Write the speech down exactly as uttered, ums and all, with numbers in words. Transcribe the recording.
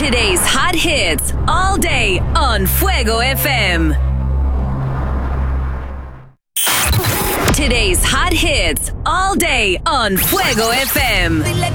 Today's hot hits all day on Fuego F M. Today's hot hits all day on Fuego F M. Dile